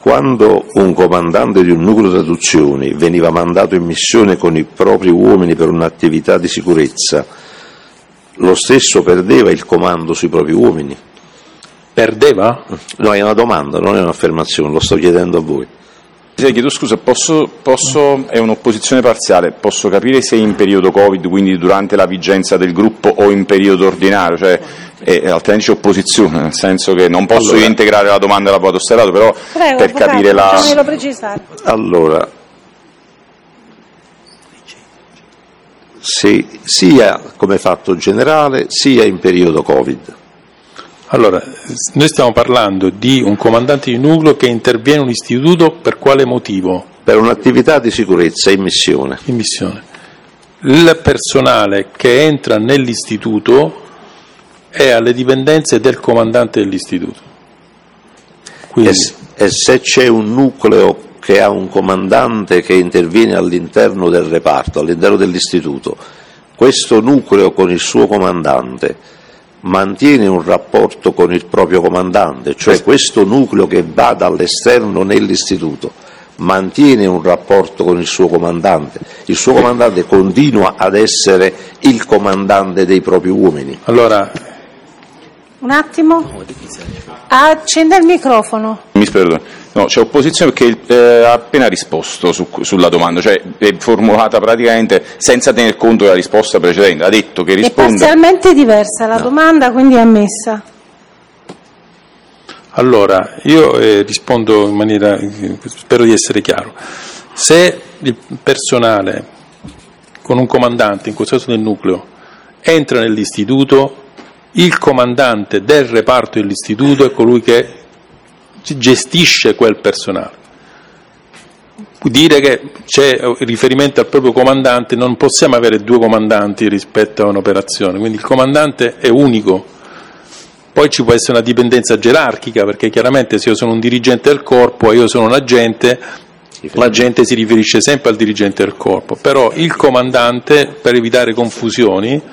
quando un comandante di un nucleo traduzioni veniva mandato in missione con i propri uomini per un'attività di sicurezza, lo stesso perdeva il comando sui propri uomini? Perdeva? No, è una domanda, non è un'affermazione, lo sto chiedendo a voi. Chiedo scusa, è un'opposizione parziale, posso capire se in periodo Covid, quindi durante la vigenza del gruppo, o in periodo ordinario, cioè altrimenti c'è opposizione, nel senso che non posso io integrare la domanda dell'avvocato Stellato, però prego, per capire facciamelo precisare. Allora, sia come fatto generale, sia in periodo Covid. Allora, noi stiamo parlando di un comandante di nucleo che interviene in un istituto per quale motivo? Per un'attività di sicurezza in missione. In missione. Il personale che entra nell'istituto è alle dipendenze del comandante dell'istituto. Quindi, e se c'è un nucleo che ha un comandante che interviene all'interno del reparto, all'interno dell'istituto, questo nucleo con il suo comandante mantiene un rapporto con il proprio comandante, cioè questo nucleo che va dall'esterno nell'istituto mantiene un rapporto con il suo comandante continua ad essere il comandante dei propri uomini. allora, Un attimo. Accenda il microfono. Mi perdoni. No, c'è opposizione perché ha appena risposto sulla domanda, cioè è formulata praticamente senza tener conto della risposta precedente, ha detto che risponde... È parzialmente diversa la domanda, quindi è ammessa. Allora, io rispondo in maniera, spero di essere chiaro. Se il personale con un comandante, in questo caso del nucleo, entra nell'istituto, il comandante del reparto dell'istituto è colui che gestisce quel personale. Dire che c'è riferimento al proprio comandante, non possiamo avere due comandanti rispetto a un'operazione, quindi il comandante è unico. Poi ci può essere una dipendenza gerarchica, perché chiaramente se io sono un dirigente del corpo e io sono un agente, l'agente si riferisce sempre al dirigente del corpo, però il comandante, per evitare confusioni,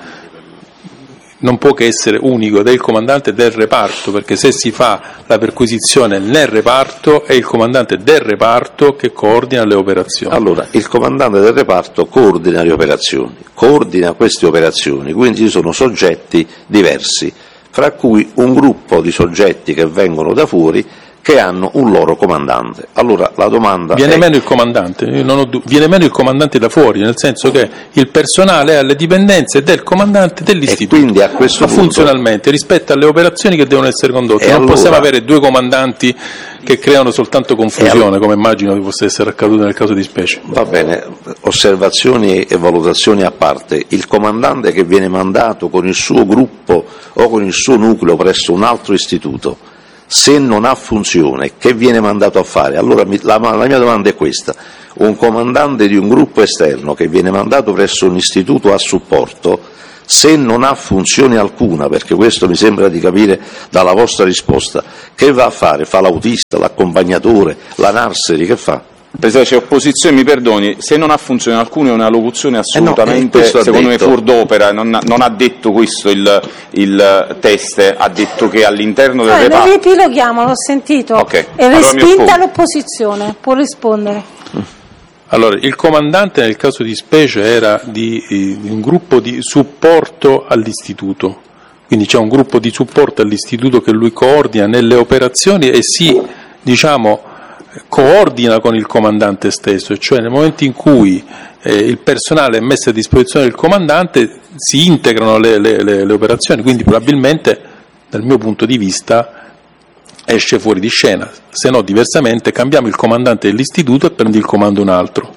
non può che essere unico ed è il comandante del reparto, perché se si fa la perquisizione nel reparto è il comandante del reparto che coordina le operazioni. Allora, il comandante del reparto coordina le operazioni, coordina queste operazioni, quindi ci sono soggetti diversi, fra cui un gruppo di soggetti che vengono da fuori che hanno un loro comandante. Allora la domanda viene meno il comandante, viene meno il comandante da fuori, nel senso che il personale è alle dipendenze del comandante dell'istituto, e quindi a questo punto, funzionalmente rispetto alle operaerazioni che devono essere condotte. Non allora, possiamo avere due comandanti che creano soltanto confusione, come immagino che possa essere accaduto nel caso di specie. Va bene, osservazioni e valutazioni a parte. Il comandante che viene mandato con il suo gruppo o con il suo nucleo presso un altro istituto, se non ha funzione, che viene mandato a fare? Allora la mia domanda è questa: un comandante di un gruppo esterno che viene mandato presso un istituto a supporto, se non ha funzione alcuna, perché questo mi sembra di capire dalla vostra risposta, che va a fare? Fa l'autista, l'accompagnatore, la nursery, che fa? Presidente, c'è opposizione, mi perdoni, se non ha funzione alcuna è una locuzione assolutamente, secondo me, fuori d'opera, non ha detto questo il test, ha detto che all'interno del reparto... Lo riepiloghiamo, l'ho sentito, okay. È respinta l'opposizione, può rispondere. Allora, il comandante nel caso di specie era di un gruppo di supporto all'istituto, quindi c'è un gruppo di supporto all'istituto che lui coordina nelle operazioni e coordina con il comandante stesso, cioè nel momento in cui il personale è messo a disposizione del comandante si integrano le operazioni, quindi probabilmente dal mio punto di vista esce fuori di scena, se no diversamente cambiamo il comandante dell'istituto e prendi il comando un altro.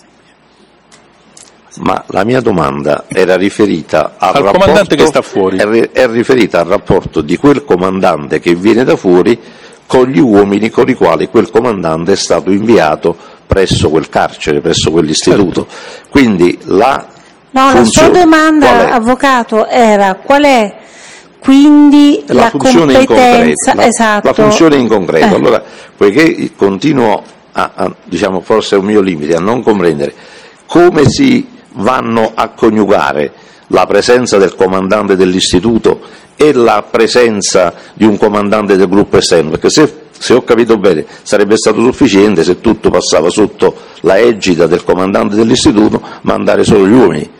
Ma la mia domanda era riferita al rapporto, comandante che sta fuori. È riferita al rapporto di quel comandante che viene da fuori con gli uomini con i quali quel comandante è stato inviato presso quel carcere, presso quell'istituto. Certo. Quindi la sua domanda, avvocato, era qual è quindi la competenza, la funzione in concreto. Allora, poiché continuo forse è un mio limite, a non comprendere come si vanno a coniugare la presenza del comandante dell'istituto e la presenza di un comandante del gruppo esterno, perché se Se ho capito bene, sarebbe stato sufficiente se tutto passava sotto la egida del comandante dell'istituto, mandare solo gli uomini.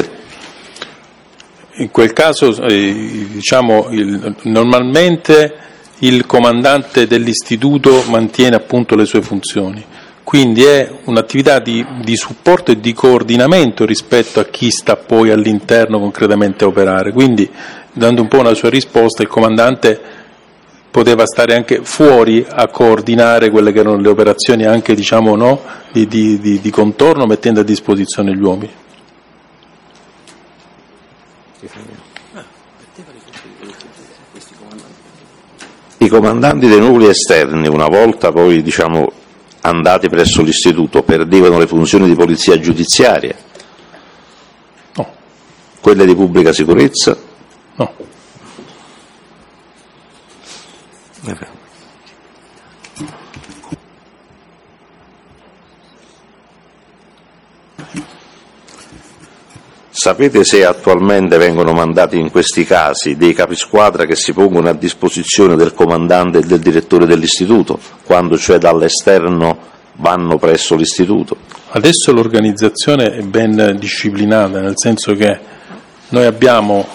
In quel caso, diciamo, normalmente il comandante dell'istituto mantiene appunto le sue funzioni, quindi è un'attività di supporto e di coordinamento rispetto a chi sta poi all'interno concretamente a operare. Quindi, dando un po' una sua risposta, il comandante poteva stare anche fuori a coordinare quelle che erano le operazioni anche, diciamo, no, di contorno, mettendo a disposizione gli uomini. I comandanti dei nuclei esterni, una volta poi, diciamo, andati presso l'istituto, perdevano le funzioni di polizia giudiziaria? No. Quelle di pubblica sicurezza? No. Sapete se attualmente vengono mandati in questi casi dei capisquadra che si pongono a disposizione del comandante e del direttore dell'istituto, quando cioè dall'esterno vanno presso l'istituto? Adesso l'organizzazione è ben disciplinata, nel senso che noi abbiamo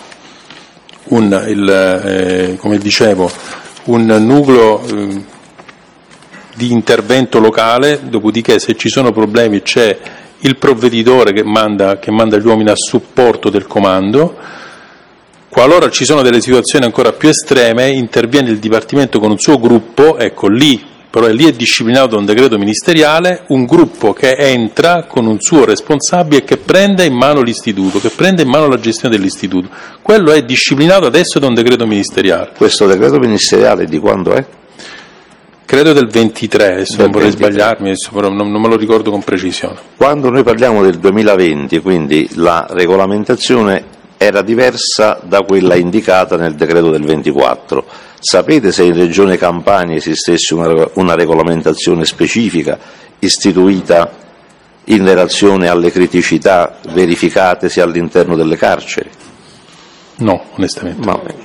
come dicevo, un nucleo di intervento locale, dopodiché se ci sono problemi c'è il provveditore che manda gli uomini a supporto del comando. Qualora ci sono delle situazioni ancora più estreme, interviene il Dipartimento con un suo gruppo, ecco lì, però lì è disciplinato da un decreto ministeriale, un gruppo che entra con un suo responsabile e che prende in mano l'istituto, che prende in mano la gestione dell'istituto. Quello è disciplinato adesso da un decreto ministeriale. Questo decreto ministeriale di quando è? Credo del 23, adesso non vorrei sbagliarmi, adesso però non me lo ricordo con precisione. Quando noi parliamo del 2020, quindi la regolamentazione era diversa da quella indicata nel decreto del 24. Sapete se in Regione Campania esistesse una regolamentazione specifica istituita in relazione alle criticità verificatesi all'interno delle carceri? No, onestamente. No.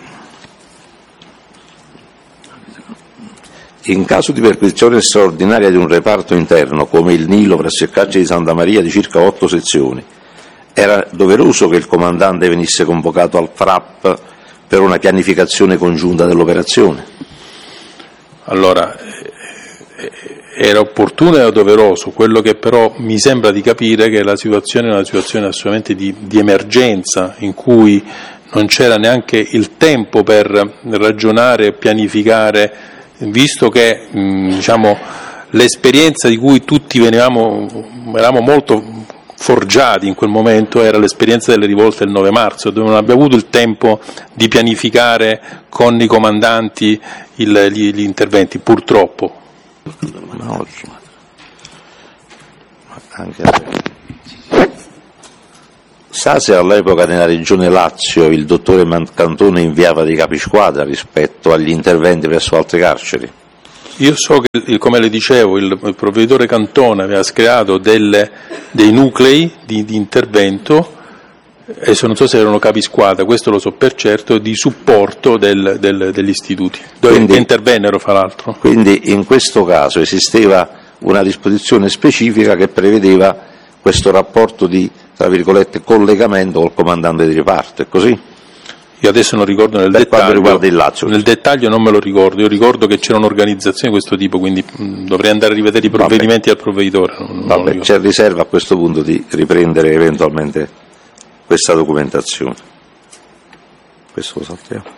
In caso di perquisizione straordinaria di un reparto interno, come il Nilo presso il carcere di Santa Maria di circa 8 sezioni, era doveroso che il comandante venisse convocato al FRAP per una pianificazione congiunta dell'operazione? Allora, era opportuno e doveroso, quello che però mi sembra di capire è che la situazione è una situazione assolutamente di emergenza, in cui non c'era neanche il tempo per ragionare e pianificare, visto che diciamo, l'esperienza di cui tutti eravamo molto forgiati in quel momento era l'esperienza delle rivolte del 9 marzo, dove non abbiamo avuto il tempo di pianificare con i comandanti gli interventi, purtroppo. Ma oggi, anche sa se all'epoca nella regione Lazio il dottore Cantone inviava dei capisquadra rispetto agli interventi presso altre carceri? Io so che, come le dicevo, il provveditore Cantone aveva creato dei nuclei di intervento, adesso non so se erano capisquadra, questo lo so per certo, di supporto degli istituti, dove intervennero fra l'altro. Quindi in questo caso esisteva una disposizione specifica che prevedeva questo rapporto di, tra virgolette, collegamento col comandante di reparto, è così? Io adesso non ricordo nel dettaglio, quanto riguarda il Lazio. Nel dettaglio non me lo ricordo, io ricordo che c'era un'organizzazione di questo tipo, quindi dovrei andare a rivedere i provvedimenti al provveditore. Vabbè, c'è riserva a questo punto di riprendere eventualmente questa documentazione. Questo lo saltiamo.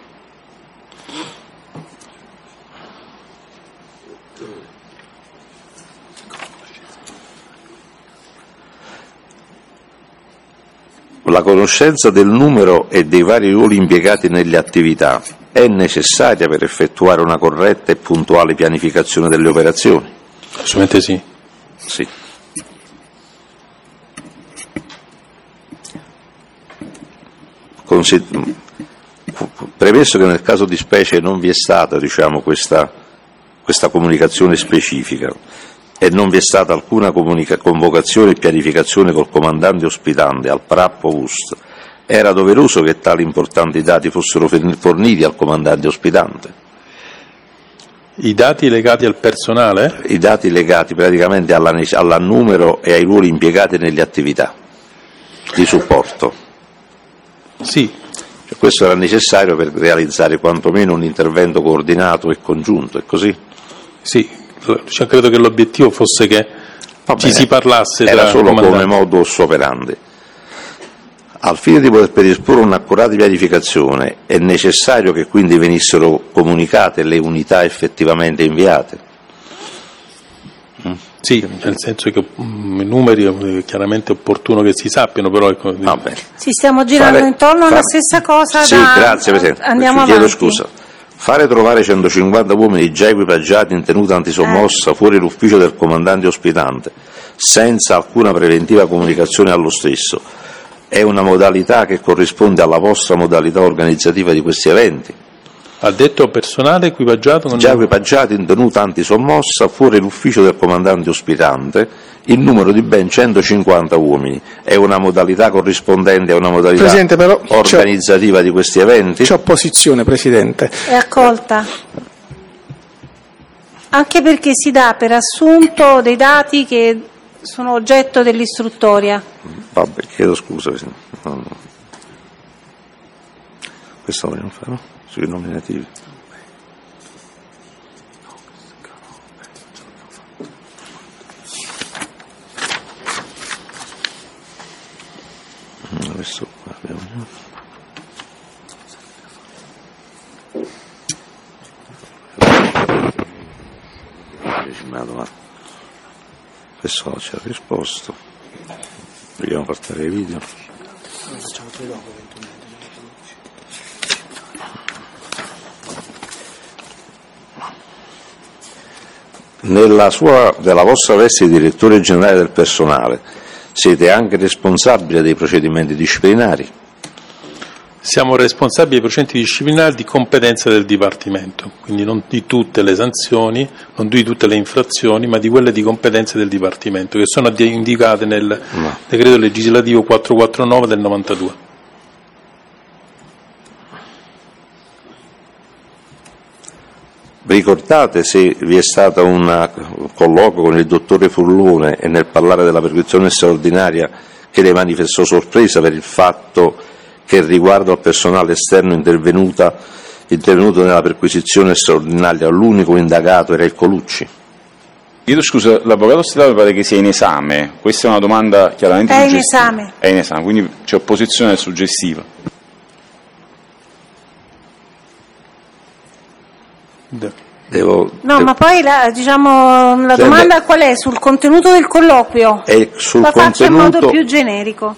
La conoscenza del numero e dei vari ruoli impiegati nelle attività è necessaria per effettuare una corretta e puntuale pianificazione delle operazioni? Assolutamente sì. Sì. Premesso che nel caso di specie non vi è stata, diciamo, questa comunicazione specifica, e non vi è stata alcuna convocazione e pianificazione col comandante ospitante al PRAP o VUST, era doveroso che tali importanti dati fossero forniti al comandante ospitante? I dati legati al personale? I dati legati praticamente al numero e ai ruoli impiegati nelle attività di supporto. Sì. Questo era necessario per realizzare quantomeno un intervento coordinato e congiunto, è così? Sì, credo che l'obiettivo fosse che ci si parlasse tra era solo comandanti. come modus operandi. Al fine di poter predisporre un'accurata pianificazione è necessario che quindi venissero comunicate le unità effettivamente inviate. Sì, nel senso che i numeri è chiaramente opportuno che si sappiano, però ecco. Ci stiamo girando intorno alla stessa cosa. Sì, grazie Presidente. Andiamo chiedo avanti. Scusa. Fare trovare 150 uomini già equipaggiati in tenuta antisommossa fuori l'ufficio del comandante ospitante, senza alcuna preventiva comunicazione allo stesso, è una modalità che corrisponde alla vostra modalità organizzativa di questi eventi? Ha detto personale equipaggiato? Già equipaggiati in tenuta antisommossa fuori l'ufficio del comandante ospitante, il numero di ben 150 uomini. È una modalità corrispondente a una modalità Presidente, però, organizzativa di questi eventi? C'è opposizione, Presidente. È accolta. Anche perché si dà per assunto dei dati che sono oggetto dell'istruttoria. Vabbè, chiedo scusa. No. Questo vogliamo fare, no? Sui nominativi. Questo qua abbiamo. Ma questo non c'è risposto. Vogliamo portare i video? Facciamo poi dopo eventualmente. Nella vostra veste di direttore generale del personale siete anche responsabile dei procedimenti disciplinari? Siamo responsabili dei procedimenti disciplinari di competenza del Dipartimento, quindi non di tutte le sanzioni, non di tutte le infrazioni, ma di quelle di competenza del Dipartimento, che sono indicate nel decreto legislativo 449 del 92. Ricordate se vi è stato un colloquio con il dottore Fullone e nel parlare della perquisizione straordinaria che le manifestò sorpresa per il fatto che riguardo al personale esterno intervenuto nella perquisizione straordinaria l'unico indagato era il Colucci? Chiedo scusa, l'avvocato Stellato pare che sia in esame, questa è una domanda chiaramente suggestiva. È in esame, quindi c'è opposizione suggestiva. Ma poi la domanda qual è? Sul contenuto del colloquio? La faccio in modo più generico.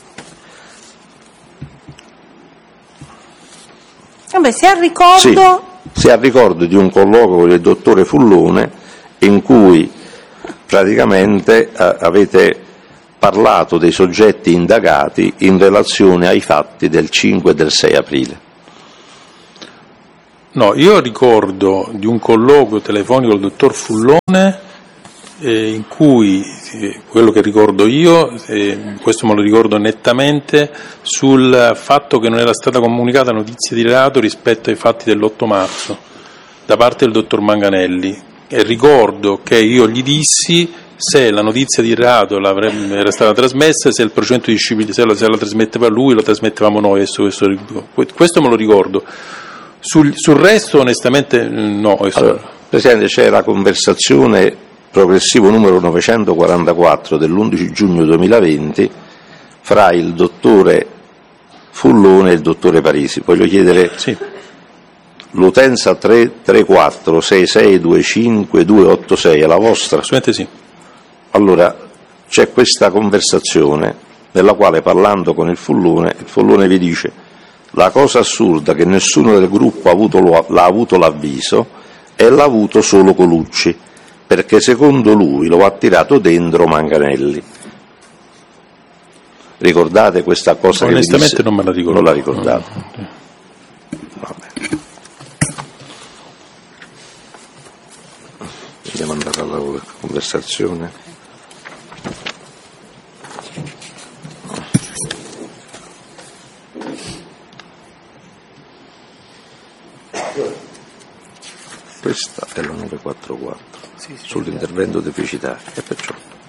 Vabbè, se al ricordo... Sì, a ricordo di un colloquio con il dottore Fullone in cui praticamente avete parlato dei soggetti indagati in relazione ai fatti del 5 e del 6 aprile. No, io ricordo di un colloquio telefonico col dottor Fullone in cui, quello che ricordo io, questo me lo ricordo nettamente, sul fatto che non era stata comunicata notizia di reato rispetto ai fatti dell'8 marzo da parte del dottor Manganelli, e ricordo che io gli dissi se la notizia di reato era stata trasmessa, se il procedimento disciplinare, se la trasmetteva lui, lo trasmettevamo noi, questo me lo ricordo. Sul resto onestamente no. Allora, Presidente, c'è la conversazione progressivo numero 944 dell'11 giugno 2020 fra il dottore Fullone e il dottore Parisi. Voglio chiedere, l'utenza 334 6625 286 è la vostra? Assolutamente sì. Allora, c'è questa conversazione nella quale, parlando con il Fullone vi dice: la cosa assurda è che nessuno del gruppo l'ha avuto l'avviso e l'ha avuto solo Colucci, perché secondo lui lo ha tirato dentro Manganelli. Ricordate questa cosa? Onestamente non me la ricordo. Non la ricordate? No. Vabbè. Andiamo andare alla conversazione. questa è la 944 sull'intervento deficitario e perciò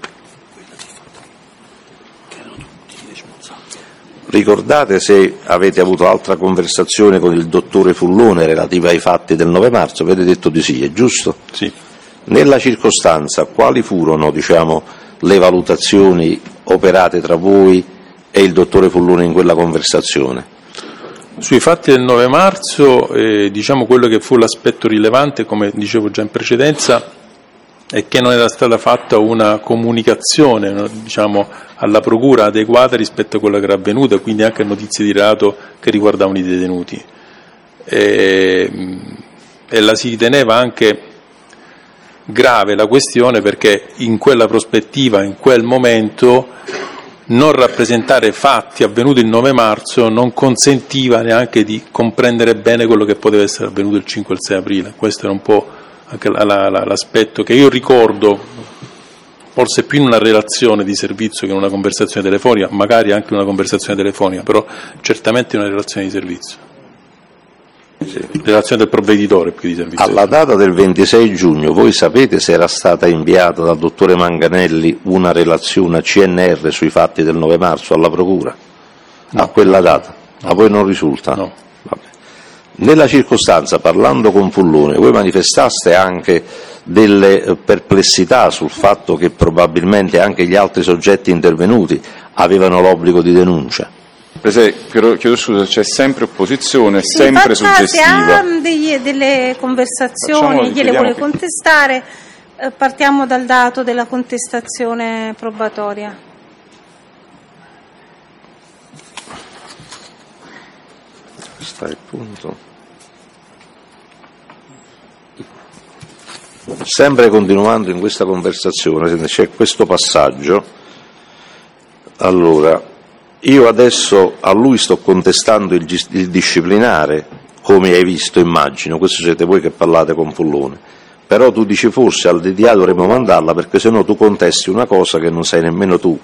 ricordate se avete avuto altra conversazione con il dottore Fullone relativa ai fatti del 9 marzo, avete detto di sì, è giusto? Sì. Nella circostanza quali furono, le valutazioni operate tra voi e il dottore Fullone in quella conversazione? Sui fatti del 9 marzo, quello che fu l'aspetto rilevante, come dicevo già in precedenza, è che non era stata fatta una comunicazione, alla procura adeguata rispetto a quello che era avvenuto, quindi anche notizie di reato che riguardavano i detenuti. E la si riteneva anche grave la questione perché in quella prospettiva, in quel momento, non rappresentare fatti avvenuti il 9 marzo non consentiva neanche di comprendere bene quello che poteva essere avvenuto il 5 e il 6 aprile. Questo era un po' anche l'aspetto che io ricordo, forse più in una relazione di servizio che in una conversazione telefonica, magari anche una conversazione telefonica, però certamente in una relazione di servizio. Sì. Relazione del provveditore più di servizio. Alla data del 26 giugno voi sapete se era stata inviata dal dottore Manganelli una relazione a CNR sui fatti del 9 marzo alla procura? No. A quella data? No. A voi non risulta? No. Vabbè. Nella circostanza, parlando con Fullone, voi manifestaste anche delle perplessità sul fatto che probabilmente anche gli altri soggetti intervenuti avevano l'obbligo di denuncia? Chiedo scusa, c'è sempre opposizione, sempre suggestiva. Se ha delle conversazioni, gliele vuole contestare, partiamo dal dato della contestazione probatoria. Sta il punto. Sempre continuando in questa conversazione, c'è questo passaggio. Allora, io adesso a lui sto contestando il disciplinare, come hai visto, immagino, questo siete voi che parlate con Fullone, però tu dici forse al DDA dovremmo mandarla perché sennò tu contesti una cosa che non sai nemmeno tu.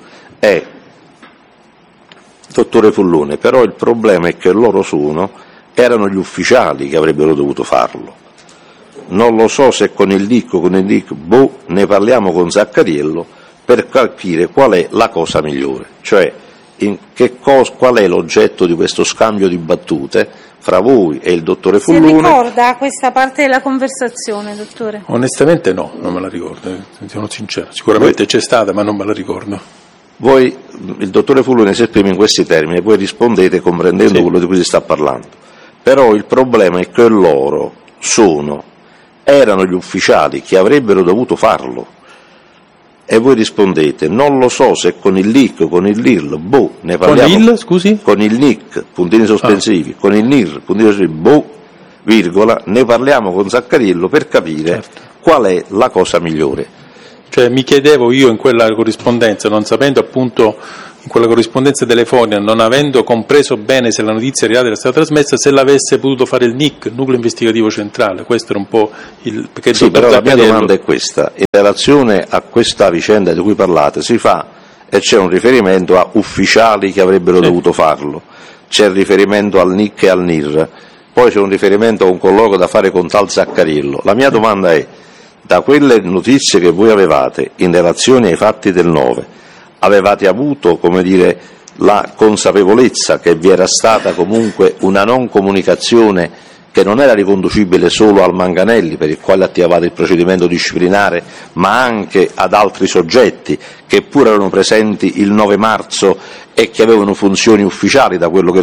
Dottore Fullone, però il problema è che loro erano gli ufficiali che avrebbero dovuto farlo. Non lo so se con il DIC o con il DIC, ne parliamo con Zaccariello per capire qual è la cosa migliore, cioè qual è l'oggetto di questo scambio di battute fra voi e il dottore Fullone. Si ricorda questa parte della conversazione, dottore? Onestamente no, non me la ricordo, sono sincero, sicuramente c'è stata ma non me la ricordo. Voi, il dottore Fullone si esprime in questi termini e voi rispondete comprendendo quello di cui si sta parlando, però il problema è che loro erano gli ufficiali che avrebbero dovuto farlo. E voi rispondete, non lo so se con il NIC o con il NIR, ne parliamo. Con il, scusi? Con il NIC, puntini sospensivi, con il NIR, puntini sospensivi, virgola, ne parliamo con Zaccariello per capire qual è la cosa migliore. Cioè mi chiedevo io in quella corrispondenza, non sapendo appunto, in quella corrispondenza telefonica, non avendo compreso bene se la notizia era stata trasmessa, se l'avesse potuto fare il NIC, Nucleo Investigativo Centrale. Questo era un po' il... Perché sì, però la mia domanda è questa. In relazione a questa vicenda di cui parlate si fa e c'è un riferimento a ufficiali che avrebbero dovuto farlo, c'è il riferimento al NIC e al NIR, poi c'è un riferimento a un colloquio da fare con tal Zaccariello. La mia domanda è, da quelle notizie che voi avevate in relazione ai fatti del 9, avevate avuto, la consapevolezza che vi era stata comunque una non comunicazione che non era riconducibile solo al Manganelli, per il quale attivavate il procedimento disciplinare, ma anche ad altri soggetti che pure erano presenti il 9 marzo e che avevano funzioni ufficiali, da quello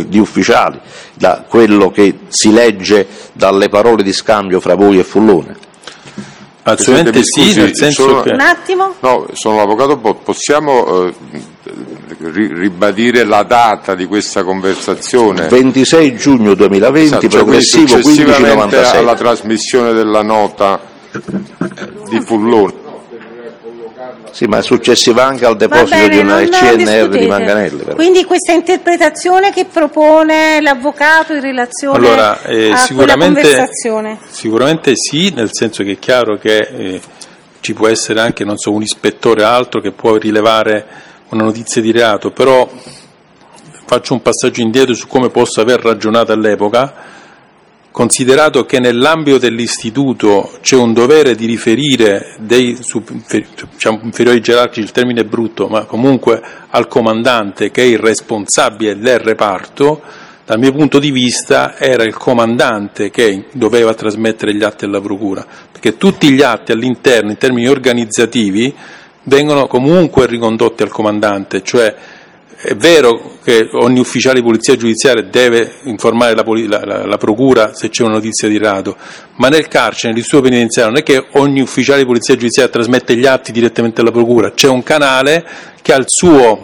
che si legge dalle parole di scambio fra voi e Fullone? Assolutamente sì, nel senso che... Un attimo? No, sono l'avvocato possiamo ribadire la data di questa conversazione? 26 giugno 2020, progressivo 1596. Alla trasmissione della nota di Fullone. Sì, ma è successiva anche al deposito di una CNR di Manganelli. Però. Quindi questa interpretazione che propone l'avvocato in relazione a quella conversazione? Sicuramente sì, nel senso che è chiaro che ci può essere anche, un ispettore o altro che può rilevare una notizia di reato, però faccio un passaggio indietro su come posso aver ragionato all'epoca. considerato che nell'ambito dell'istituto c'è un dovere di riferire dei inferiori gerarchici, il termine è brutto, ma comunque al comandante che è il responsabile del reparto, dal mio punto di vista era il comandante che doveva trasmettere gli atti alla procura, perché tutti gli atti all'interno, in termini organizzativi, vengono comunque ricondotti al comandante, cioè è vero che ogni ufficiale di polizia giudiziaria deve informare la procura se c'è una notizia di reato, ma nel carcere, nell'istituto penitenziario, non è che ogni ufficiale di polizia giudiziaria trasmette gli atti direttamente alla procura, c'è un canale che ha il suo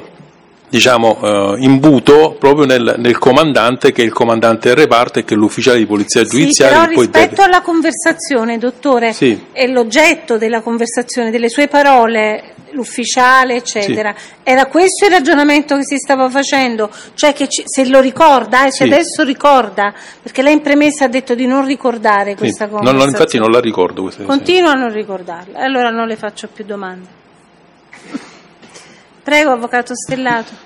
imbuto proprio nel comandante, che è il comandante del reparto e che è l'ufficiale di polizia giudiziaria. Sì, però rispetto alla conversazione, dottore, sì, è l'oggetto della conversazione, delle sue parole, l'ufficiale, eccetera. Sì. Era questo il ragionamento che si stava facendo? Cioè che se lo ricorda, se adesso ricorda, perché lei in premessa ha detto di non ricordare questa conversazione. No, infatti non la ricordo questa. Continua a non ricordarla, allora non le faccio più domande. Prego, avvocato Stellato.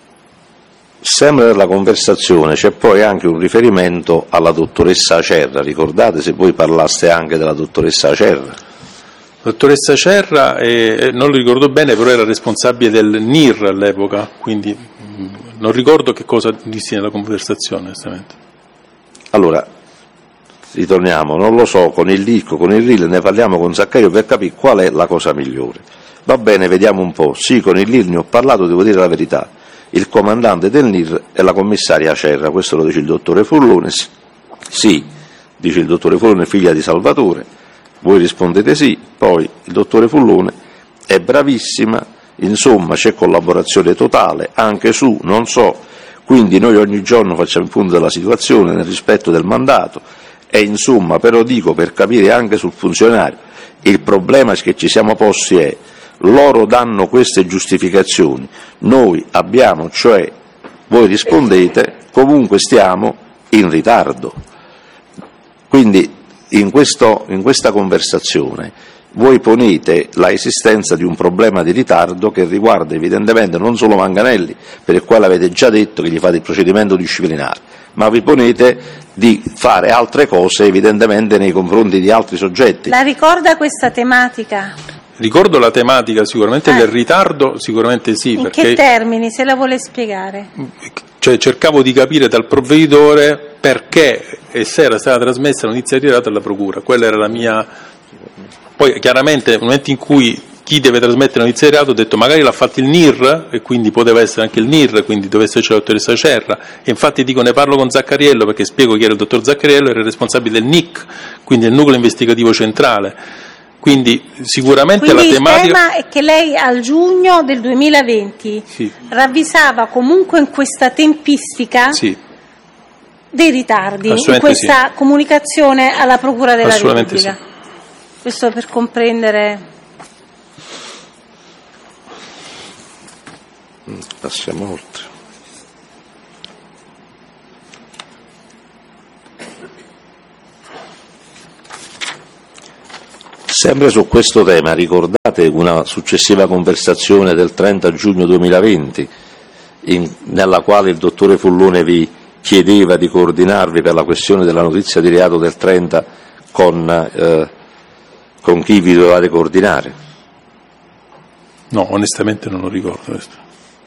Sempre nella conversazione c'è poi anche un riferimento alla dottoressa Acerra. Ricordate se voi parlaste anche della dottoressa Acerra? Dottoressa Acerra, non lo ricordo bene, però era responsabile del NIR all'epoca, quindi non ricordo che cosa dissi nella conversazione, onestamente. Allora, ritorniamo, non lo so, con il LIC, con il RIL, ne parliamo con Zaccario per capire qual è la cosa migliore. Va bene, vediamo un po'. Sì, con il LIR ne ho parlato, devo dire la verità. Il comandante del NIR è la commissaria Acerra, questo lo dice il dottore Fullone. Sì, dice il dottore Fullone, figlia di Salvatore. Voi rispondete sì, poi il dottore Fullone è bravissima, insomma c'è collaborazione totale, anche su, non so, quindi noi ogni giorno facciamo il punto della situazione nel rispetto del mandato e insomma, però dico per capire anche sul funzionario, il problema che ci siamo posti è loro danno queste giustificazioni, noi abbiamo, cioè voi rispondete, comunque stiamo in ritardo. Quindi in questa conversazione voi ponete la esistenza di un problema di ritardo che riguarda evidentemente non solo Manganelli, per il quale avete già detto che gli fate il procedimento disciplinare, ma vi ponete di fare altre cose evidentemente nei confronti di altri soggetti. La ricorda questa tematica? Ricordo la tematica sicuramente del ritardo, sicuramente sì. In che termini, se la vuole spiegare? Cioè cercavo di capire dal provveditore perché e se era stata trasmessa la notizia di reato alla procura, quella era la mia. Poi chiaramente nel momento in cui chi deve trasmettere la notizia di reato ho detto magari l'ha fatto il NIR e quindi poteva essere anche il NIR, quindi doveva esserci la dottoressa Acerra, e infatti dico ne parlo con Zaccariello perché spiego chi era il dottor Zaccariello, era il responsabile del NIC, quindi del nucleo investigativo centrale. Quindi sicuramente la tematica. Il tema è che lei al giugno del 2020 ravvisava comunque in questa tempistica dei ritardi, in questa comunicazione alla Procura della Repubblica. Questo per comprendere. Passiamo oltre. Sempre su questo tema, ricordate una successiva conversazione del 30 giugno 2020, nella quale il dottore Fullone vi chiedeva di coordinarvi per la questione della notizia di reato del 30 con chi vi dovevate coordinare? No, onestamente non lo ricordo questo.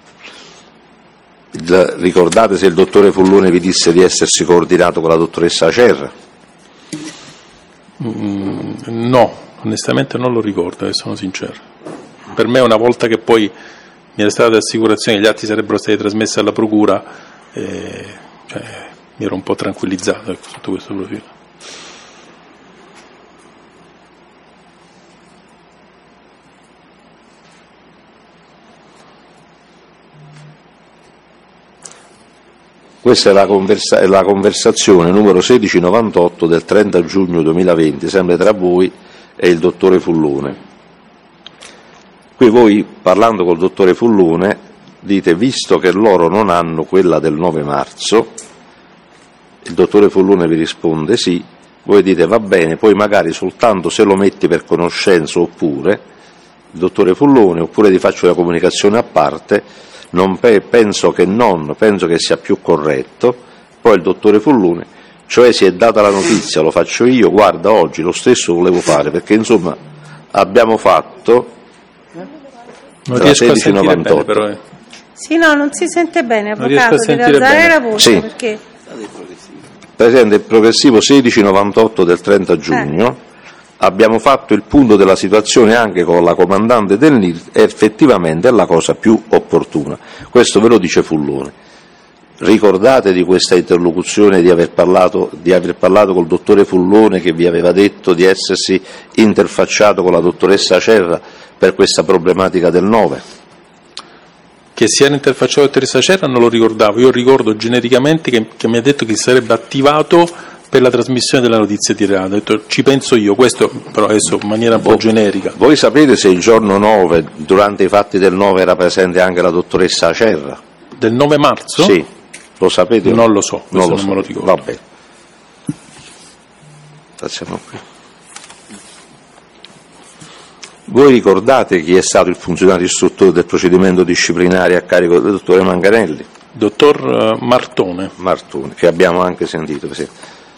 Ricordate se il dottore Fullone vi disse di essersi coordinato con la dottoressa Acerra? No. Onestamente non lo ricordo, sono sincero. Per me una volta che poi mi era stata l'assicurazione che gli atti sarebbero stati trasmessi alla procura, mi ero un po' tranquillizzato sotto questo profilo. Questa è la conversazione numero 1698 del 30 giugno 2020, sempre tra voi e il dottore Fullone. Qui voi, parlando col dottore Fullone, dite, visto che loro non hanno quella del 9 marzo, il dottore Fullone vi risponde sì, voi dite va bene, poi magari soltanto se lo metti per conoscenza oppure, il dottore Fullone, oppure ti faccio la comunicazione a parte, penso che sia più corretto, poi il dottore Fullone Cioè si è data la notizia, lo faccio io, guarda oggi lo stesso volevo fare, perché insomma abbiamo fatto non riesco a sentire bene, però. Sì, no, non si sente bene, avvocato, deve alzare la voce, sì. Perché... Presente il progressivo 1698 del 30 giugno, abbiamo fatto il punto della situazione anche con la comandante del NIR e effettivamente è la cosa più opportuna. Questo ve lo dice Fullone. Ricordate di questa interlocuzione, di aver parlato col dottore Fullone che vi aveva detto di essersi interfacciato con la dottoressa Acerra per questa problematica del 9? Che si era interfacciato con la dottoressa Acerra non lo ricordavo, io ricordo genericamente che mi ha detto che si sarebbe attivato per la trasmissione della notizia di reato. Ho detto ci penso io, questo però adesso in maniera un po' generica. Voi sapete se il giorno 9, durante i fatti del 9, era presente anche la dottoressa Acerra? Del 9 marzo? Sì. Lo sapete? Non lo so, questo non me lo ricordo. Va bene. Facciamo qui. Voi ricordate chi è stato il funzionario istruttore del procedimento disciplinare a carico del dottore Manganelli? Dottor Martone. Martone, che abbiamo anche sentito. Sì.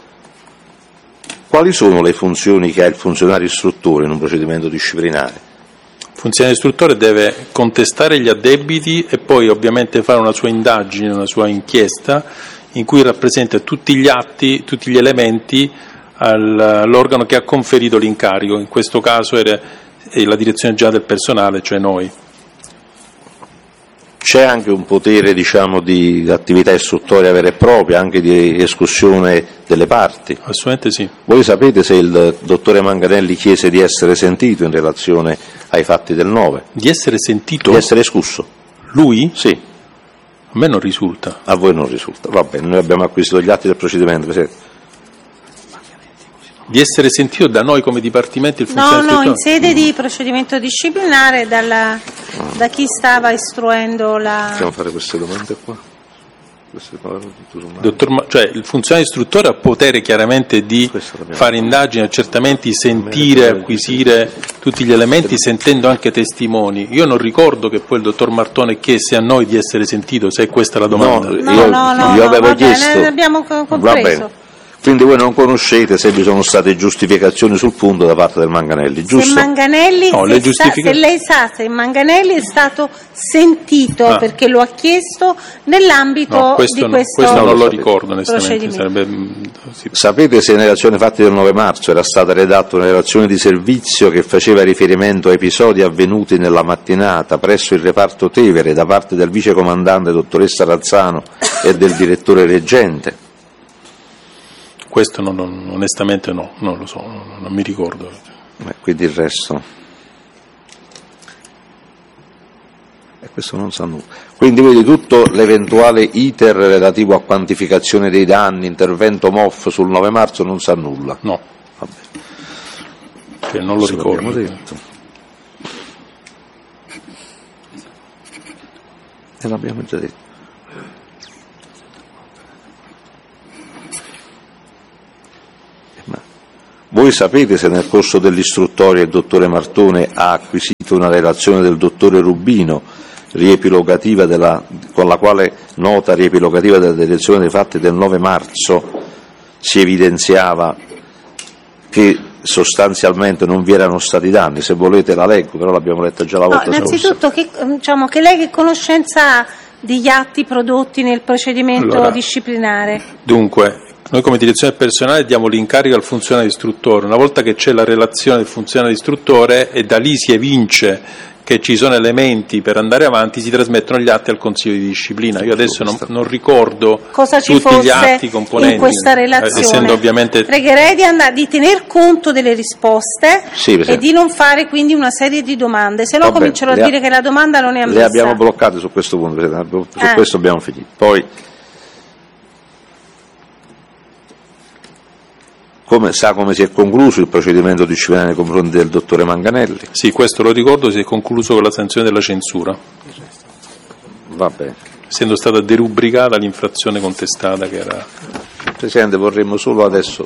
Quali sono le funzioni che ha il funzionario istruttore in un procedimento disciplinare? Il funzionario istruttore deve contestare gli addebiti e poi ovviamente fare una sua indagine, una sua inchiesta in cui rappresenta tutti gli atti, tutti gli elementi all'organo che ha conferito l'incarico. In questo caso è la direzione generale del personale, cioè noi. C'è anche un potere, diciamo, di attività istruttoria vera e propria, anche di escussione delle parti? Assolutamente sì. Voi sapete se il dottore Manganelli chiese di essere sentito in relazione ai fatti del 9? Di essere sentito? Di essere escusso. Lui? Sì. A me non risulta. A voi non risulta. Va bene, noi abbiamo acquisito gli atti del procedimento. Di essere sentito da noi come dipartimento il funzionario istruttore? No, in sede di procedimento disciplinare da chi stava istruendo la... Possiamo fare queste domande qua? Cioè il funzionario istruttore ha potere chiaramente di fare indagini, accertamenti, sentire, acquisire tutti gli elementi, sentendo anche testimoni. Io non ricordo che poi il dottor Martone chiese a noi di essere sentito, se è questa la domanda. Io avevo chiesto. Ne abbiamo compreso. Quindi voi non conoscete se vi sono state giustificazioni sul punto da parte del Manganelli, giusto? Se Manganelli, se lei sa se Manganelli è stato sentito perché lo ha chiesto nell'ambito di questo non lo ricordo onestamente. Sapete se in relazione ai fatti del 9 marzo era stata redatta una relazione di servizio che faceva riferimento a episodi avvenuti nella mattinata presso il reparto Tevere da parte del vicecomandante dottoressa Razzano e del direttore reggente? Questo onestamente no, non lo so, non mi ricordo. Quindi il resto? Questo non sa nulla. Quindi vedi tutto l'eventuale iter relativo a quantificazione dei danni, intervento MOF sul 9 marzo non sa nulla? No. Vabbè. Che non lo ricordo. Detto. E l'abbiamo già detto. Voi sapete se nel corso dell'istruttoria il dottore Martone ha acquisito una relazione del dottore Rubino riepilogativa con la quale nota riepilogativa della direzione dei fatti del 9 marzo si evidenziava che sostanzialmente non vi erano stati danni? Se volete la leggo, però l'abbiamo letta già la volta scorsa. Innanzitutto che lei che conoscenza ha degli atti prodotti nel procedimento disciplinare? Dunque, noi come direzione personale diamo l'incarico al funzionario istruttore, una volta che c'è la relazione del funzionario istruttore e da lì si evince che ci sono elementi per andare avanti, si trasmettono gli atti al Consiglio di disciplina. Io adesso non ricordo cosa ci tutti fosse gli atti componenti in questa relazione. Essendo ovviamente... Pregherei di tener conto delle risposte e di non fare quindi una serie di domande, se no comincerò a dire che la domanda non è ammessa. Le abbiamo bloccate su questo punto, su questo abbiamo finito. Poi sa come si è concluso il procedimento disciplinare nei confronti del dottore Manganelli? Sì, questo lo ricordo, si è concluso con la sanzione della censura. Va bene. Essendo stata derubricata l'infrazione contestata che era... Presidente, vorremmo solo adesso,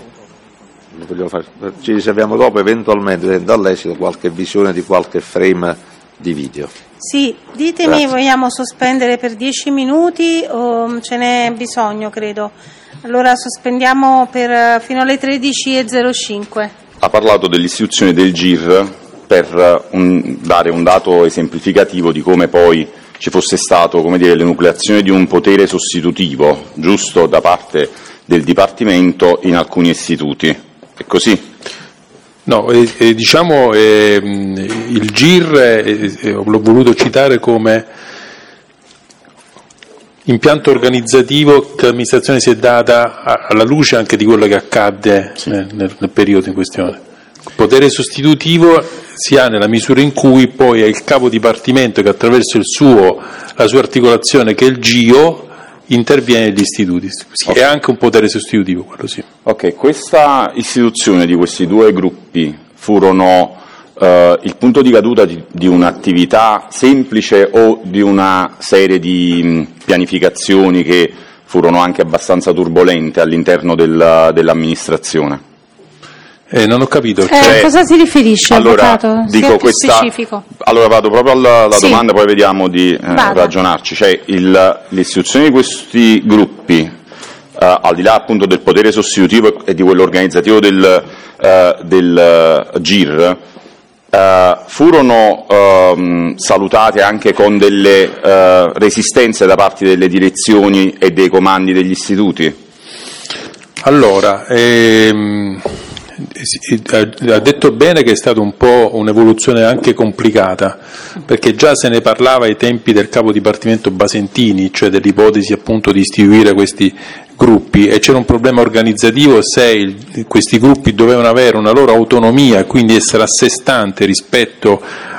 ci riserviamo dopo eventualmente all'esito qualche visione di qualche frame di video. Sì, ditemi, vogliamo sospendere per 10 minuti o ce n'è bisogno, credo? Allora sospendiamo fino alle 13:05. Ha parlato dell'istituzione del GIR per dare un dato esemplificativo di come poi ci fosse stato, come dire, l'enucleazione di un potere sostitutivo, giusto, da parte del Dipartimento in alcuni istituti. È così? No, diciamo il GIR l'ho voluto citare come impianto organizzativo che l'amministrazione si è data alla luce anche di quello che accadde nel periodo in questione. Il potere sostitutivo si ha nella misura in cui poi è il capo dipartimento che attraverso la sua articolazione, che è il GIO, interviene negli istituti. Sì, okay. È anche un potere sostitutivo, quello sì. Ok, questa istituzione di questi due gruppi furono il punto di caduta di un'attività semplice o di una serie di pianificazioni che furono anche abbastanza turbolente all'interno dell'amministrazione? Non ho capito. A cosa si riferisce, allora, avvocato? Dico specifico. Allora vado proprio alla domanda, poi vediamo di ragionarci. Cioè, l'istituzione di questi gruppi, al di là appunto del potere sostitutivo e di quello organizzativo del GIR, furono salutate anche con delle resistenze da parte delle direzioni e dei comandi degli istituti? Allora, ha detto bene che è stata un po' un'evoluzione anche complicata, perché già se ne parlava ai tempi del capo dipartimento Basentini, cioè dell'ipotesi appunto di istituire questi gruppi, e c'era un problema organizzativo se questi gruppi dovevano avere una loro autonomia e quindi essere a sé stante rispetto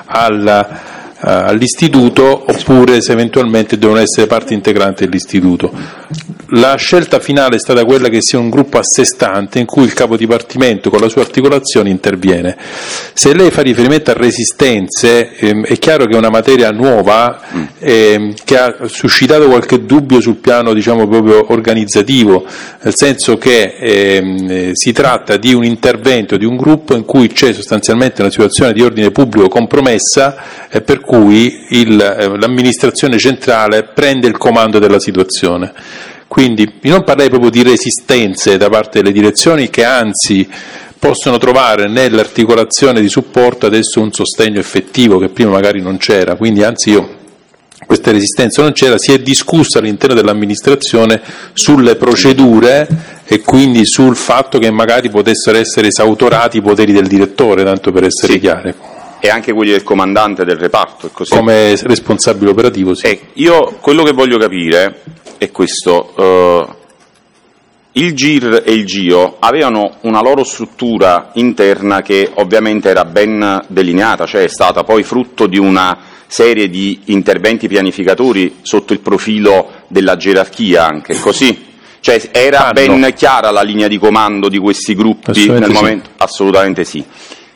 all'istituto, oppure se eventualmente devono essere parte integrante dell'istituto. La scelta finale è stata quella che sia un gruppo a sé stante in cui il capo dipartimento con la sua articolazione interviene. Se lei fa riferimento a resistenze, è chiaro che è una materia nuova che ha suscitato qualche dubbio sul piano, diciamo, proprio organizzativo, nel senso che si tratta di un intervento di un gruppo in cui c'è sostanzialmente una situazione di ordine pubblico compromessa, per cui l'amministrazione centrale prende il comando della situazione. Quindi io non parlerei proprio di resistenze da parte delle direzioni, che anzi possono trovare nell'articolazione di supporto adesso un sostegno effettivo che prima magari non c'era, quindi anzi questa resistenza non c'era, si è discusso all'interno dell'amministrazione sulle procedure e quindi sul fatto che magari potessero essere esautorati i poteri del direttore, tanto per essere chiari. E anche quelli del comandante del reparto, è così? Come responsabile operativo, sì. Io quello che voglio capire è questo. Il GIR e il GIO avevano una loro struttura interna che ovviamente era ben delineata, cioè è stata poi frutto di una serie di interventi pianificatori sotto il profilo della gerarchia, anche così? Cioè era ben chiara la linea di comando di questi gruppi nel momento? Sì. Assolutamente sì.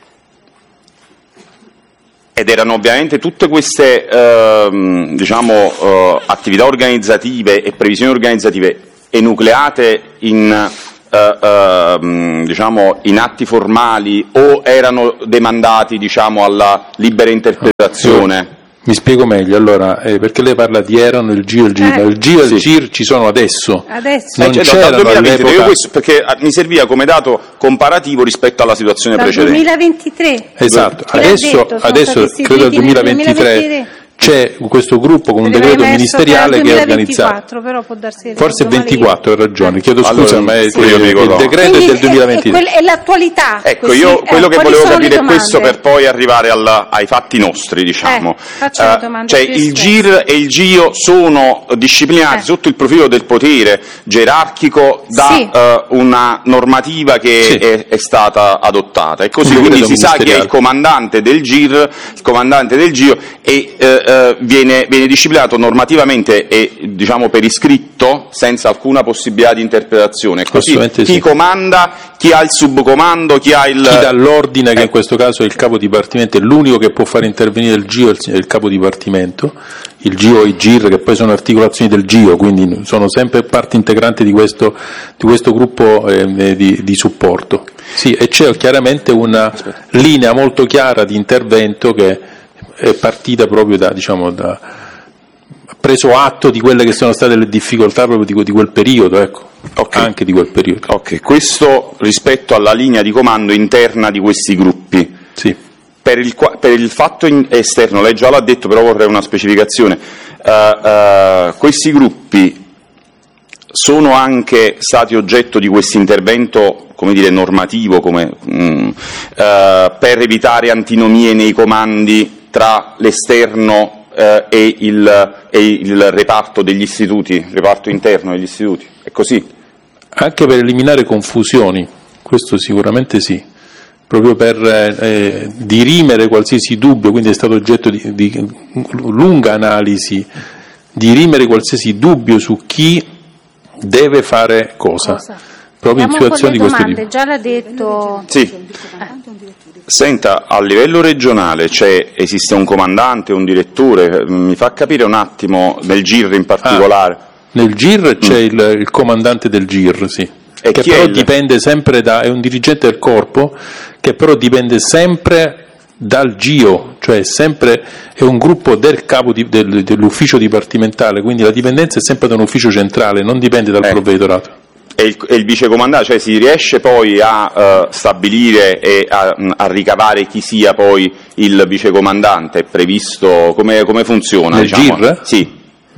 Ed erano ovviamente tutte queste attività organizzative e previsioni organizzative enucleate in atti formali, o erano demandati, alla libera interpretazione? Mi spiego meglio, allora, perché lei parla di erano il GIO e il GIR, il GIO e il GIR ci sono adesso. Non c'erano all'epoca. Questo perché mi serviva come dato comparativo rispetto alla situazione precedente. 2023. Esatto, adesso credo nel 2023 c'è questo gruppo con un decreto ministeriale che è organizzato. Però può darsi forse il 24, hai ragione, chiedo scusa, ma il decreto è del 2023. È l'attualità. Ecco, quello che volevo capire è questo, per poi arrivare ai fatti nostri, cioè il GIR e il GIO sono disciplinati sotto il profilo del potere gerarchico da una normativa che è stata adottata, e così quindi si sa che è il comandante del GIR, il comandante del GIO, e viene disciplinato normativamente e per iscritto, senza alcuna possibilità di interpretazione. Così chi comanda, chi ha il subcomando, chi dà l'ordine, che in questo caso è il capo dipartimento, è l'unico che può fare intervenire il GIO, è il capo dipartimento, il GIO e il GIR, che poi sono articolazioni del GIO, quindi sono sempre parte integrante di questo gruppo di supporto. Sì, e c'è chiaramente una linea molto chiara di intervento che è partita proprio preso atto di quelle che sono state le difficoltà proprio di quel periodo, ecco. Okay. Anche di quel periodo. Ok, questo rispetto alla linea di comando interna di questi gruppi. Sì. Per il fatto esterno, lei già l'ha detto, però vorrei una specificazione. Questi gruppi sono anche stati oggetto di questo intervento, come dire, normativo, per evitare antinomie nei comandi tra l'esterno e il reparto degli istituti, reparto interno degli istituti, è così? Anche per eliminare confusioni, questo sicuramente sì, proprio per dirimere qualsiasi dubbio, quindi è stato oggetto di lunga analisi, dirimere qualsiasi dubbio su chi deve fare cosa. Proprio in situazioni di questo tipo. Già l'ha detto. Sì. Senta, a livello regionale esiste un comandante, un direttore, mi fa capire un attimo, nel GIR in particolare. Nel GIR c'è il comandante del GIR, sì, che però dipende sempre è un dirigente del corpo, che però dipende sempre dal GIO, cioè è un gruppo del capo dell'ufficio dipartimentale, quindi la dipendenza è sempre da un ufficio centrale, non dipende dal provveditorato. E il vicecomandante, cioè si riesce poi a stabilire e a ricavare chi sia poi il vicecomandante? È previsto? Come funziona? Nel GIR? Sì.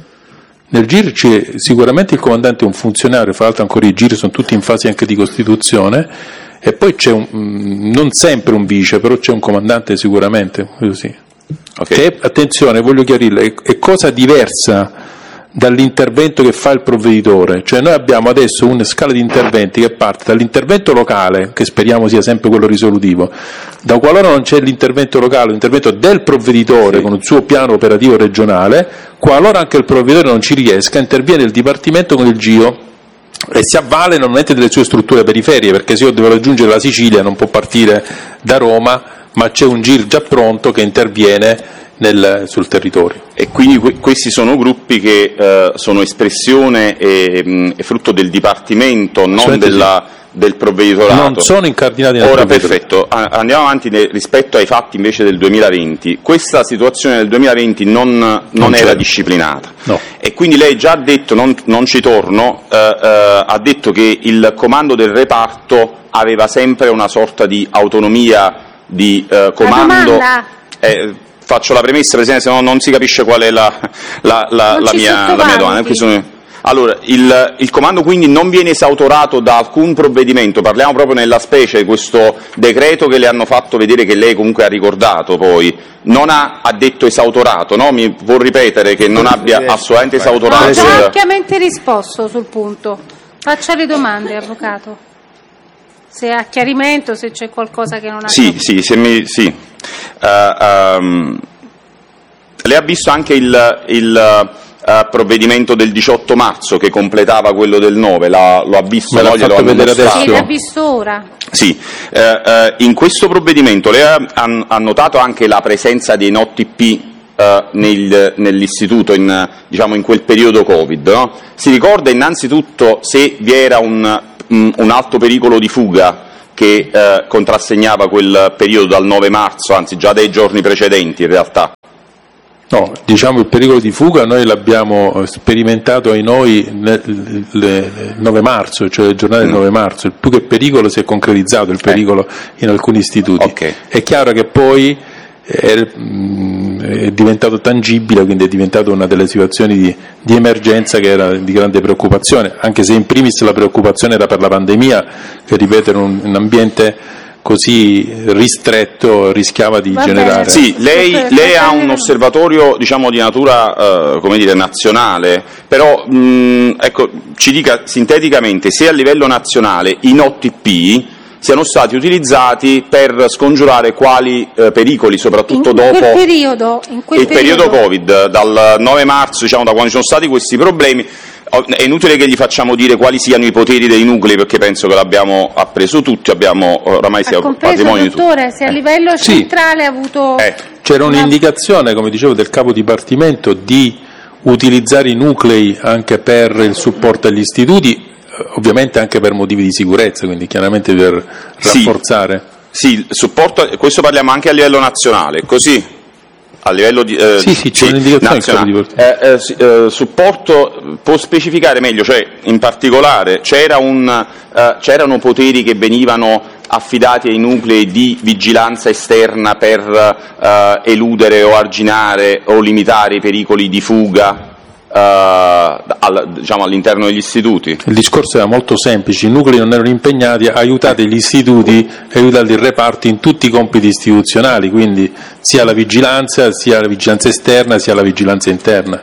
Nel GIR c'è sicuramente il comandante è un funzionario, fra l'altro ancora i GIR sono tutti in fase anche di costituzione, e poi c'è non sempre un vice, però c'è un comandante sicuramente, così. Okay. Che, attenzione, voglio chiarirle, è cosa diversa dall'intervento che fa il provveditore, cioè noi abbiamo adesso una scala di interventi che parte dall'intervento locale, che speriamo sia sempre quello risolutivo, da qualora non c'è l'intervento locale, l'intervento del provveditore con il suo piano operativo regionale, qualora anche il provveditore non ci riesca, interviene il Dipartimento con il GIO e si avvale normalmente delle sue strutture periferiche, perché se io devo raggiungere la Sicilia non può partire da Roma, ma c'è un GIR già pronto che interviene sul territorio. E quindi questi sono gruppi che sono espressione e frutto del Dipartimento, non del provveditorato. Non sono incardinati nel Ora perfetto, andiamo avanti rispetto ai fatti invece del 2020. Questa situazione del 2020 non era disciplinata. No. E quindi lei già ha detto, non ci torno, ha detto che il comando del reparto aveva sempre una sorta di autonomia di comando. Faccio la premessa, Presidente, se no non si capisce qual è la mia domanda. Allora, il comando quindi non viene esautorato da alcun provvedimento, parliamo proprio nella specie di questo decreto che le hanno fatto vedere, che lei comunque ha ricordato poi, non ha detto esautorato, no? Mi può ripetere che non abbia assolutamente esautorato? No, già ampiamente risposto sul punto. Faccia le domande, Avvocato. Se ha chiarimento, se c'è qualcosa che non ha Sì. Lei ha visto anche il provvedimento del 18 marzo che completava quello del 9, lo ha visto? Me l'ha fatto vedere adesso? Sì, l'ha visto ora. Sì, in questo provvedimento lei ha notato anche la presenza dei NOTP nell'istituto, in quel periodo Covid, no? Si ricorda innanzitutto se vi era un alto pericolo di fuga che contrassegnava quel periodo dal 9 marzo, anzi già dai giorni precedenti in realtà? No, il pericolo di fuga noi l'abbiamo sperimentato il 9 marzo, cioè il giornale del 9 marzo, il più che pericolo si è concretizzato il pericolo in alcuni istituti. Okay. È chiaro che poi è diventato tangibile, quindi è diventato una delle situazioni di emergenza che era di grande preoccupazione, anche se in primis la preoccupazione era per la pandemia, che ripetere un ambiente così ristretto rischiava di generare. Sì, lei ha un osservatorio di natura nazionale, però ci dica sinteticamente se a livello nazionale i NOTP siano stati utilizzati per scongiurare quali pericoli, soprattutto dopo in quel periodo Covid, dal 9 marzo, da quando ci sono stati questi problemi. È inutile che gli facciamo dire quali siano i poteri dei nuclei, perché penso che l'abbiamo appreso tutti, oramai sia patrimonio di tutti. Dottore, se a livello centrale ha avuto... C'era un'indicazione, come dicevo, del capo dipartimento di utilizzare i nuclei anche per il supporto agli istituti, ovviamente anche per motivi di sicurezza, quindi chiaramente per rafforzare. Sì, il supporto, questo parliamo anche a livello nazionale, così? a livello di nazionale. Supporto, può specificare meglio, cioè in particolare c'erano poteri che venivano affidati ai nuclei di vigilanza esterna per eludere o arginare o limitare i pericoli di fuga all'interno degli istituti? Il discorso era molto semplice, i nuclei non erano impegnati, aiutate gli istituti, aiutate il reparto in tutti i compiti istituzionali, quindi sia la vigilanza esterna sia la vigilanza interna.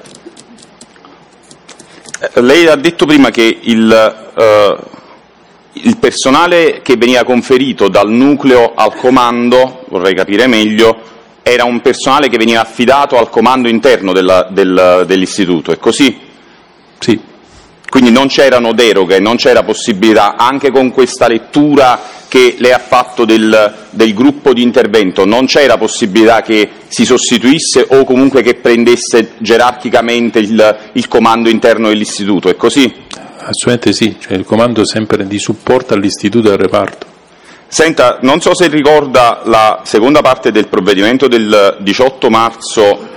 Lei ha detto prima che il personale che veniva conferito dal nucleo al comando, vorrei capire meglio, era un personale che veniva affidato al comando interno dell'istituto, è così? Sì. Quindi non c'erano deroghe, non c'era possibilità, anche con questa lettura che lei ha fatto del gruppo di intervento, non c'era possibilità che si sostituisse o comunque che prendesse gerarchicamente il comando interno dell'istituto, è così? Assolutamente sì, cioè il comando sempre di supporto all'istituto e al reparto. Senta, non so se ricorda la seconda parte del provvedimento del 18 marzo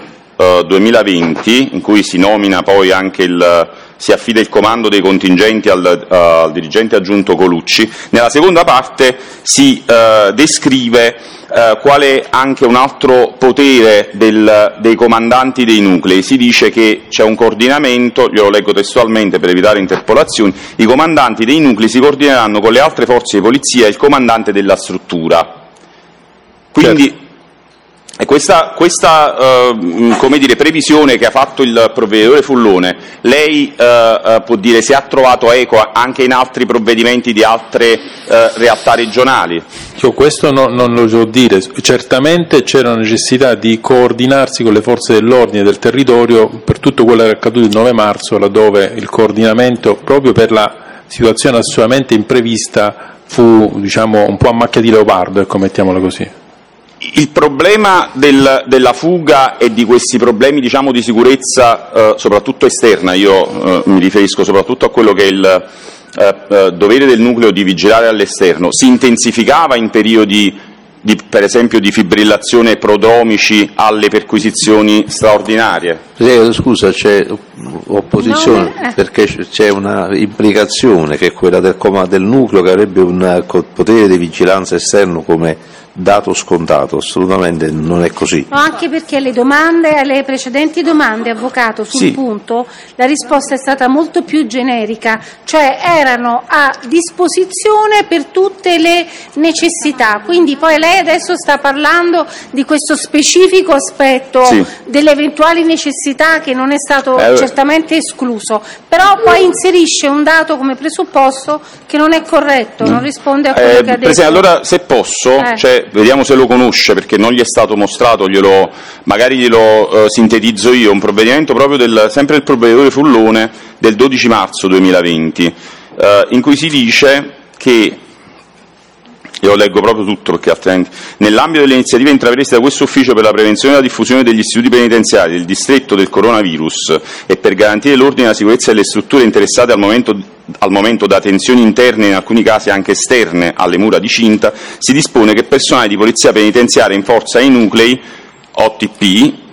2020, in cui si nomina poi anche si affida il comando dei contingenti al dirigente aggiunto Colucci. Nella seconda parte si descrive quale anche un altro potere dei comandanti dei nuclei. Si dice che c'è un coordinamento, glielo leggo testualmente per evitare interpolazioni: i comandanti dei nuclei si coordineranno con le altre forze di polizia e il comandante della struttura. Quindi questa come dire, previsione che ha fatto il provveditore Fullone, lei può dire se ha trovato eco anche in altri provvedimenti di altre realtà regionali? Io questo non lo so dire, certamente c'era necessità di coordinarsi con le forze dell'ordine del territorio per tutto quello che è accaduto il 9 marzo, laddove il coordinamento, proprio per la situazione assolutamente imprevista, fu un po' a macchia di leopardo, ecco, mettiamola così. Il problema della fuga e di questi problemi di sicurezza soprattutto esterna, io mi riferisco soprattutto a quello che è il dovere del nucleo di vigilare all'esterno, si intensificava in periodi per esempio di fibrillazione prodromici alle perquisizioni straordinarie? Scusa, c'è opposizione perché c'è una implicazione che è quella del nucleo che avrebbe un potere di vigilanza esterno come dato scontato. Assolutamente non è così. No, anche perché alle precedenti domande, avvocato, sul punto la risposta è stata molto più generica, cioè erano a disposizione per tutte le necessità, quindi poi lei adesso sta parlando di questo specifico aspetto delle eventuali necessità che non è stato certamente escluso, però poi inserisce un dato come presupposto che non è corretto, non risponde a quello che ha detto. Allora, se posso, vediamo se lo conosce, perché non gli è stato mostrato, magari glielo sintetizzo io, un provvedimento proprio sempre del provveditore Fullone del 12 marzo 2020, in cui si dice che, io leggo proprio tutto perché altrimenti, nell'ambito delle iniziative intraprese da questo ufficio per la prevenzione e la diffusione degli istituti penitenziari del distretto del coronavirus e per garantire l'ordine e la sicurezza delle strutture interessate al momento da tensioni interne e in alcuni casi anche esterne alle mura di cinta, si dispone che personale di polizia penitenziaria in forza ai nuclei OTP